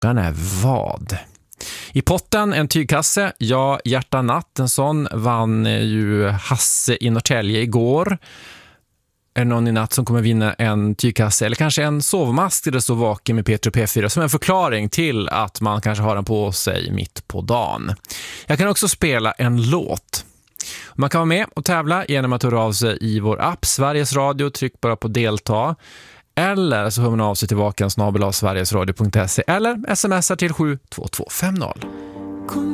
Frågan är vad? I potten en tygkasse. Ja, Hjärta Natt, en sån vann ju Hasse i Norrtälje igår. Är någon i natt som kommer vinna en tygkasse eller kanske en sovmask till det så vaken med Peter P4 som en förklaring till att man kanske har den på sig mitt på dagen. Jag kan också spela en låt. Man kan vara med och tävla genom att höra av sig i vår app Sveriges Radio, tryck bara på delta. Eller så hör man av sig till vakan@sverigesradio.se eller smsar till 72250.